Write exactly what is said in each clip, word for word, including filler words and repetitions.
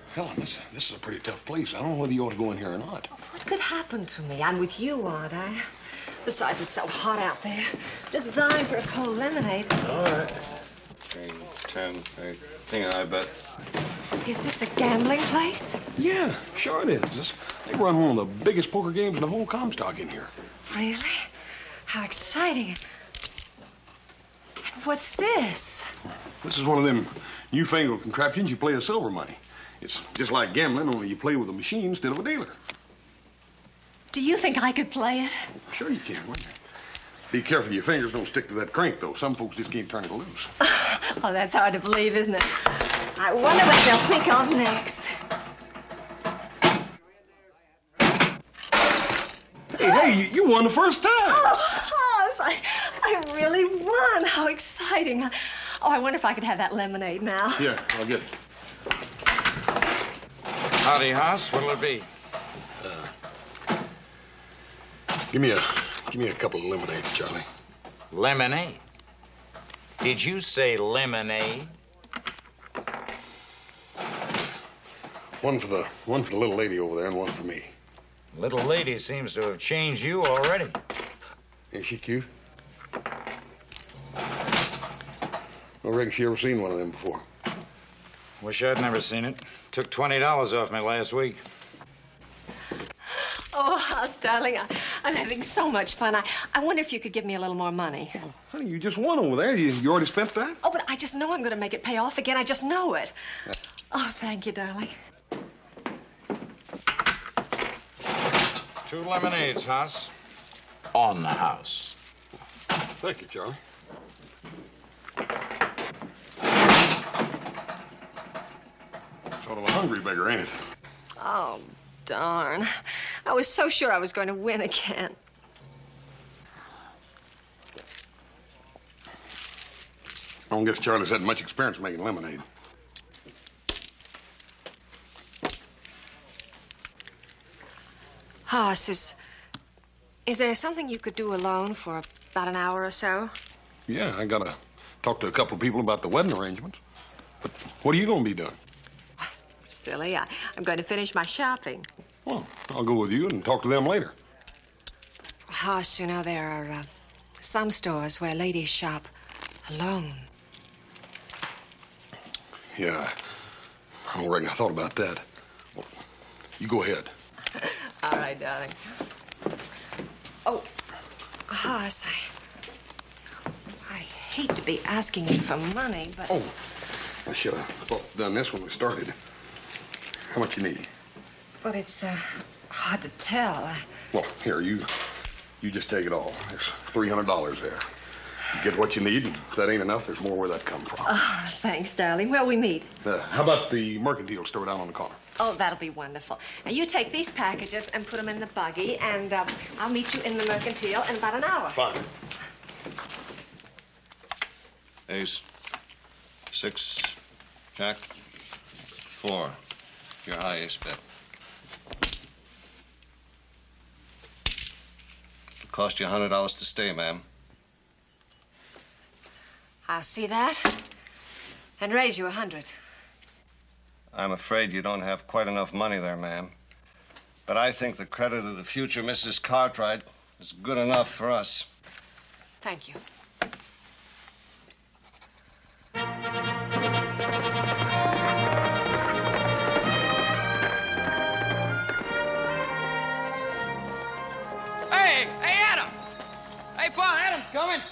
Helen, this, this is a pretty tough place. I don't know whether you ought to go in here or not. What could happen to me? I'm with you, aren't I? Besides, it's so hot out there. Just dying for a cold lemonade. All right. Three, ten, eight. Hang on, I bet. Is this a gambling place? Yeah, sure it is. This, they run one of the biggest poker games in the whole Comstock in here. Really? How exciting. And what's this? This is one of them newfangled contraptions you play with silver money. It's just like gambling, only you play with a machine instead of a dealer. Do you think I could play it? Sure you can, wouldn't you? Be careful your fingers don't stick to that crank, though. Some folks just can't turn it loose. Oh, that's hard to believe, isn't it? I wonder what they'll think of next. Hey, hey, you, you won the first time. Oh, Hoss, I, I really won. How exciting. Oh, I wonder if I could have that lemonade now. Yeah, I'll get it. Howdy, Hoss. What'll it be? Uh, give me a, give me a couple of lemonades, Charlie. Lemonade? Did you say lemonade? One for the, one for the little lady over there and one for me. Little lady seems to have changed you already. Ain't she cute? I reckon she ever seen one of them before. Wish I'd never seen it. Took twenty dollars off me last week. Oh, Hoss, darling, I, I'm having so much fun. I, I wonder if you could give me a little more money. Oh, honey, you just won over there. You, you already spent that? Oh, but I just know I'm going to make it pay off again. I just know it. Oh, thank you, darling. Two lemonades, Hoss. On the house. Thank you, Charlie. Sort of a hungry beggar, ain't it? Oh, darn. I was so sure I was going to win again. I don't guess Charlie's had much experience making lemonade. Hoss, is, is there something you could do alone for about an hour or so? Yeah, I gotta talk to a couple of people about the wedding arrangements. But what are you gonna be doing? Silly, I, I'm going to finish my shopping. Well, I'll go with you and talk to them later. Hoss, you know, there are uh, some stores where ladies shop alone. Yeah, I don't reckon I thought about that. Well, you go ahead. All right, darling. Oh, Hoss, I... I hate to be asking you for money, but... Oh, I should have done this when we started. How much you need? But it's uh, hard to tell. I... Well, here, you you just take it all. There's three hundred dollars there. You get what you need, and if that ain't enough, there's more where that come from. Oh, thanks, darling. Where'll we meet? Uh, how about the mercantile store down on the corner? Oh, that'll be wonderful. Now, you take these packages and put them in the buggy, and uh, I'll meet you in the mercantile in about an hour. Fine. Ace. Six. Jack. Four. Your highest bet. It'll cost you a hundred dollars to stay, ma'am. I'll see that and raise you a hundred. I'm afraid you don't have quite enough money there, ma'am. But I think the credit of the future Missus Cartwright is good enough for us. Thank you. Hey, hey, Adam! Hey, Pa, Adam's coming.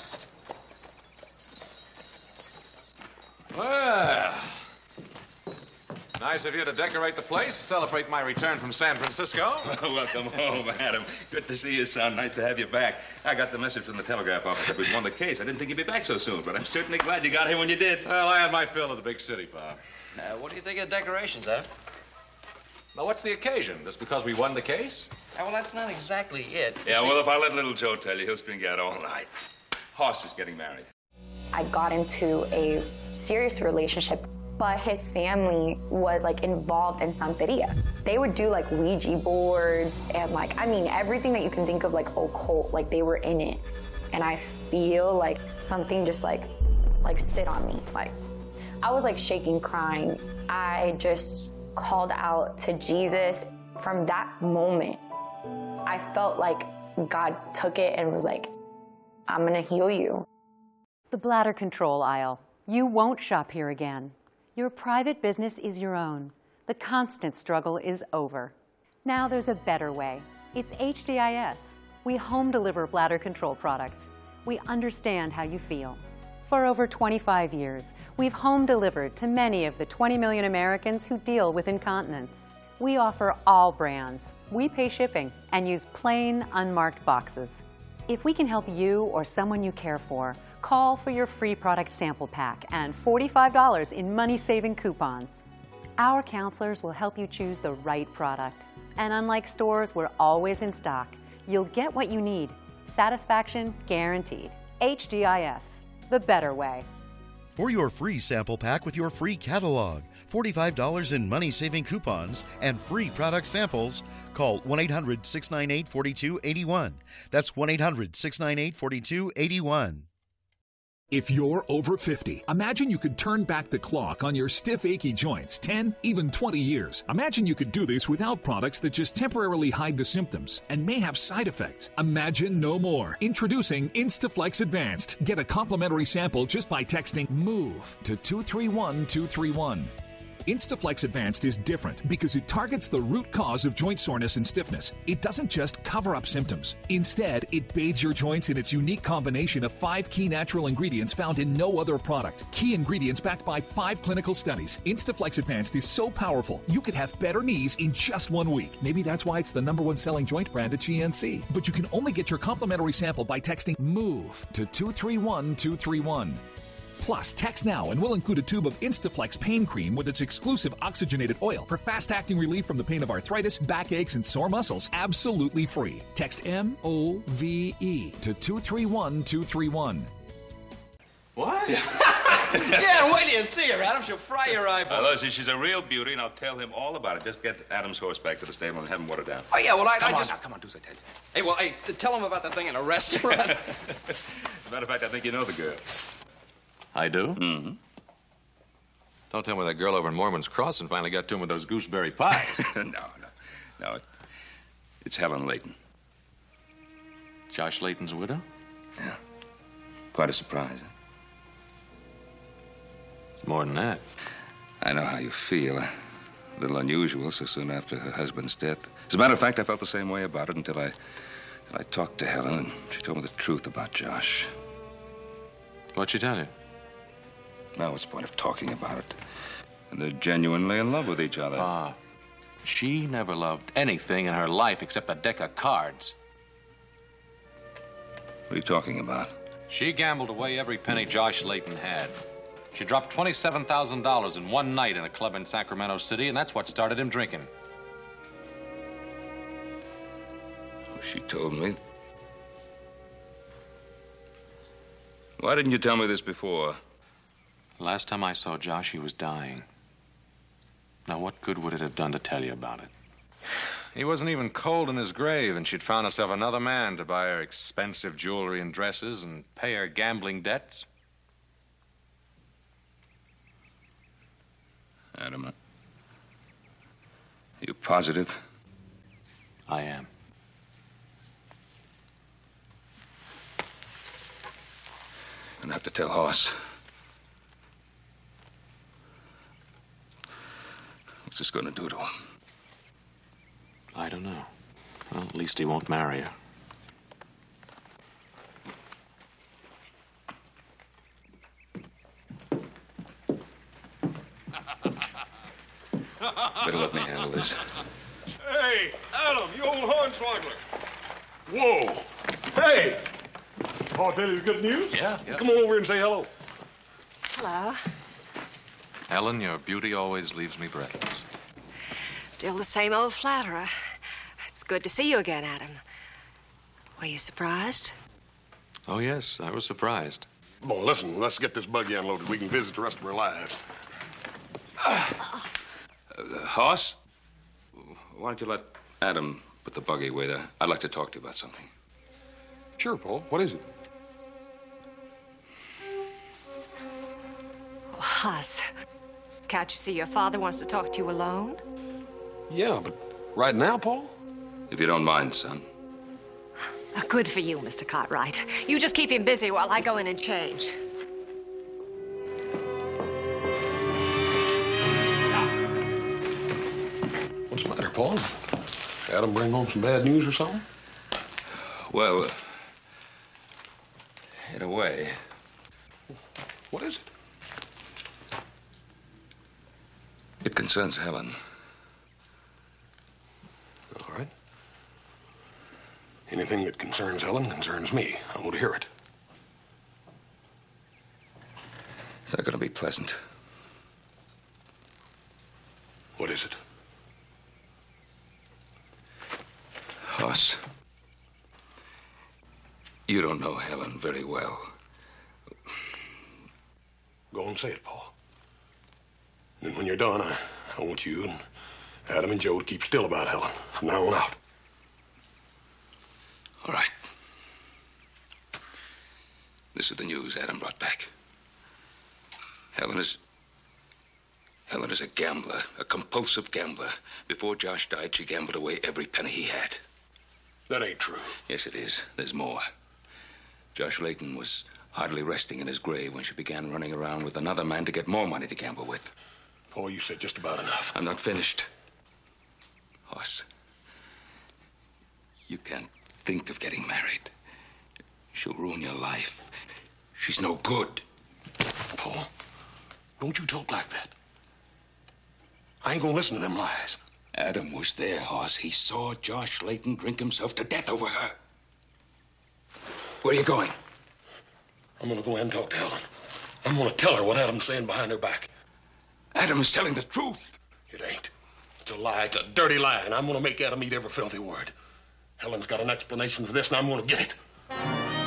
Well, nice of you to decorate the place, celebrate my return from San Francisco. Welcome home, Adam. Good to see you, son. Nice to have you back. I got the message from the telegraph office that we'd won the case. I didn't think you'd be back so soon, but I'm certainly glad you got here when you did. Well, I had my fill of the big city, Pa. Uh, what do you think of the decorations, Adam? Now, what's the occasion? Just because we won the case? Uh, well, that's not exactly it. You Yeah, see- well, if I let little Joe tell you, he'll string you out all night. Hoss is getting married. I got into a serious relationship, but his family was like involved in Santeria. They would do like Ouija boards and like, I mean, everything that you can think of like occult, like they were in it. And I feel like something just like, like sit on me. Like I was like shaking, crying. I just called out to Jesus. From that moment, I felt like God took it and was like, I'm gonna heal you. The bladder control aisle. You won't shop here again. Your private business is your own. The constant struggle is over. Now there's a better way. It's H D I S. We home deliver bladder control products. We understand how you feel. For over twenty-five years, we've home delivered to many of the twenty million Americans who deal with incontinence. We offer all brands. We pay shipping and use plain, unmarked boxes. If we can help you or someone you care for, call for your free product sample pack and forty-five dollars in money-saving coupons. Our counselors will help you choose the right product. And unlike stores, we're always in stock. You'll get what you need. Satisfaction guaranteed. H D I S, the better way. For your free sample pack with your free catalog, forty-five dollars in money-saving coupons, and free product samples, call one eight hundred, six nine eight, four two eight one. That's one eight hundred, six nine eight, four two eight one. If you're over fifty, imagine you could turn back the clock on your stiff, achy joints ten, even twenty years. Imagine you could do this without products that just temporarily hide the symptoms and may have side effects. Imagine no more. Introducing Instaflex Advanced. Get a complimentary sample just by texting MOVE to two three one two three one. Instaflex Advanced is different because it targets the root cause of joint soreness and stiffness. It doesn't just cover up symptoms. Instead, it bathes your joints in its unique combination of five key natural ingredients found in no other product. Key ingredients backed by five clinical studies. Instaflex Advanced is so powerful, you could have better knees in just one week. Maybe that's why it's the number one selling joint brand at G N C. But you can only get your complimentary sample by texting MOVE to two three one two three one. Plus, text now and we'll include a tube of Instaflex pain cream with its exclusive oxygenated oil for fast-acting relief from the pain of arthritis, backaches, and sore muscles, absolutely free. Text M O V E to two three one two three one. What? Yeah, wait till you see her, Adam. She'll fry your eyeballs. Now, listen, she's a real beauty, and I'll tell him all about it. Just get Adam's horse back to the stable and have him water down. Oh, yeah, well, I, come I on just... Now, come on, do as I tell you. Hey, well, hey, t- tell him about the thing in a restaurant. As a matter of fact, I think you know the girl. I do? Mm-hmm. Don't tell me that girl over in Mormon's Crossing finally got to him with those gooseberry pies. no, no, no. It, it's Helen Layton. Josh Layton's widow? Yeah. Quite a surprise, huh? It's more than that. I know how you feel. A little unusual so soon after her husband's death. As a matter of fact, I felt the same way about it until I, until I talked to Helen, and she told me the truth about Josh. What'd she tell you? Now, what's the point of talking about it? And they're genuinely in love with each other. Ah. She never loved anything in her life except a deck of cards. What are you talking about? She gambled away every penny Josh Layton had. She dropped twenty-seven thousand dollars in one night in a club in Sacramento City, and that's what started him drinking. Oh, she told me. Why didn't you tell me this before? Last time I saw Josh, he was dying. Now, what good would it have done to tell you about it? He wasn't even cold in his grave, and she'd found herself another man to buy her expensive jewelry and dresses and pay her gambling debts. Adam, are you positive? I am. You're gonna have to tell Hoss. What's this gonna do to him? I don't know. Well, at least he won't marry her. Better let me handle this. Hey, Adam, you old hornswoggler. Whoa. Hey. I'll tell you the good news. Yeah, yeah. Come on over here and say hello. Hello. Ellen, your beauty always leaves me breathless. Still the same old flatterer. It's good to see you again, Adam. Were you surprised? Oh, yes, I was surprised. Come on, listen, let's get this buggy unloaded. We can visit the rest of our lives. Uh, Hoss, why don't you let Adam put the buggy away there? I'd like to talk to you about something. Sure, Paul. What is it? Oh, Huss. Can't you see your father wants to talk to you alone? Yeah, but right now, Paul? If you don't mind, son. Uh, Good for you, Mister Cartwright. You just keep him busy while I go in and change. What's the matter, Paul? Adam bring home some bad news or something? Well, uh, in a way. What is it? It concerns Helen. All right. Anything that concerns Helen concerns me. I want to hear it. It's not going to be pleasant. What is it? Hoss, you don't know Helen very well. Go and say it, Paul. And when you're done, I, I want you and Adam and Joe to keep still about Helen from now on out. All right. This is the news Adam brought back. Helen is... Helen is a gambler, a compulsive gambler. Before Josh died, she gambled away every penny he had. That ain't true. Yes, it is. There's more. Josh Layton was hardly resting in his grave when she began running around with another man to get more money to gamble with. Paul, you said just about enough. I'm not finished. Hoss, you can't think of getting married. She'll ruin your life. She's no good. Paul, don't you talk like that. I ain't gonna listen to them lies. Adam was there, Hoss. He saw Josh Layton drink himself to death over her. Where are you going? I'm gonna go ahead and talk to Helen. I'm gonna tell her what Adam's saying behind her back. Adam is telling the truth. It ain't. It's a lie. It's a dirty lie, and I'm gonna make Adam eat every filthy word. Helen's got an explanation for this, and I'm gonna get it.